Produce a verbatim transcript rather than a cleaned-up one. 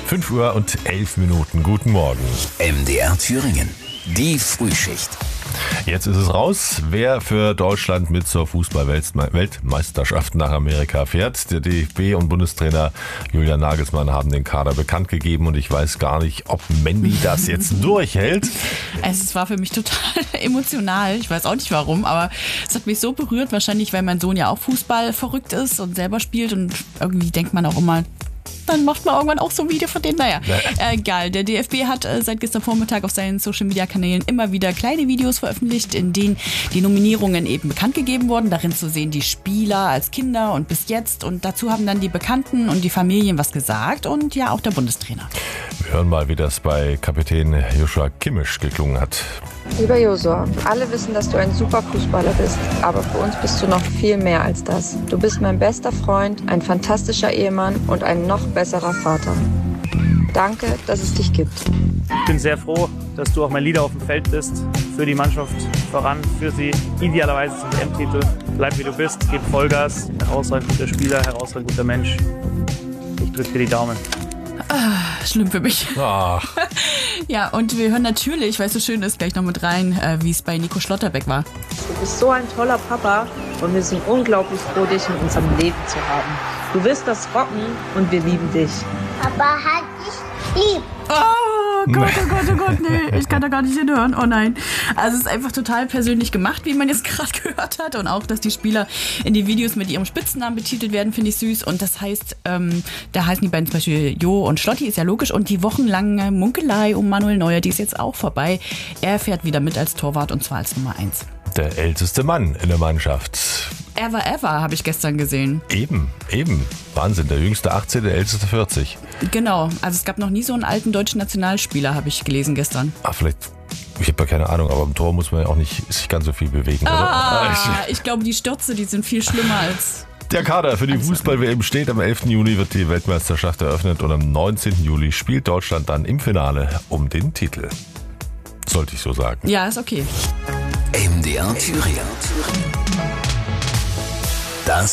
fünf Uhr und elf Minuten. Guten Morgen. M D R Thüringen. Die Frühschicht. Jetzt ist es raus, wer für Deutschland mit zur Fußball-Weltmeisterschaft nach Amerika fährt. Der D F B und Bundestrainer Julian Nagelsmann haben den Kader bekannt gegeben und ich weiß gar nicht, ob Mandy das jetzt durchhält. Es war für mich total emotional. Ich weiß auch nicht warum, aber es hat mich so berührt. Wahrscheinlich, weil mein Sohn ja auch Fußball verrückt ist und selber spielt und irgendwie denkt man auch immer, dann macht man irgendwann auch so ein Video von denen. Naja, äh, egal. Der D F B hat äh, seit gestern Vormittag auf seinen Social-Media-Kanälen immer wieder kleine Videos veröffentlicht, in denen die Nominierungen eben bekannt gegeben wurden. Darin zu sehen die Spieler als Kinder und bis jetzt. Und dazu haben dann die Bekannten und die Familien was gesagt und ja auch der Bundestrainer. Wir hören mal, wie das bei Kapitän Joshua Kimmich geklungen hat. Lieber Josua, alle wissen, dass du ein super Fußballer bist, aber für uns bist du noch viel mehr als das. Du bist mein bester Freund, ein fantastischer Ehemann und ein noch besserer Vater. Danke, dass es dich gibt. Ich bin sehr froh, dass du auch mein Leader auf dem Feld bist, für die Mannschaft voran, für sie idealerweise zum W M-Titel. Bleib wie du bist, gib Vollgas, herausragend guter Spieler, herausragend guter Mensch. Ich drücke dir die Daumen. Ah, schlimm für mich. Ach. Ja, und wir hören natürlich, weil es so schön ist, gleich noch mit rein, äh, wie es bei Nico Schlotterbeck war. Du bist so ein toller Papa und wir sind unglaublich froh, dich in unserem Leben zu haben. Du wirst das rocken und wir lieben dich. Papa hat dich lieb. Oh Gott, oh Gott, oh Gott, nee, ich kann da gar nicht hinhören, oh nein. Also es ist einfach total persönlich gemacht, wie man jetzt gerade gehört hat. Und auch, dass die Spieler in die Videos mit ihrem Spitznamen betitelt werden, finde ich süß. Und das heißt, ähm, da heißen die beiden zum Beispiel Jo und Schlotti, ist ja logisch. Und die wochenlange Munkelei um Manuel Neuer, die ist jetzt auch vorbei. Er fährt wieder mit als Torwart und zwar als Nummer eins. Der älteste Mann in der Mannschaft. Ever, ever, habe ich gestern gesehen. Eben, eben. Wahnsinn, der jüngste achtzehn, der älteste vierzig. Genau, also es gab noch nie so einen alten deutschen Nationalspieler, habe ich gelesen gestern. Ah, vielleicht, ich habe ja keine Ahnung, aber im Tor muss man ja auch nicht sich ganz so viel bewegen, ah, oder? Ich glaube, die Stürze, die sind viel schlimmer als... Der Kader für die Fußball-W M steht. Am elften Juni wird die Weltmeisterschaft eröffnet und am neunzehnten Juli spielt Deutschland dann im Finale um den Titel. Sollte ich so sagen. Ja, ist okay. M D R Thüringen. Das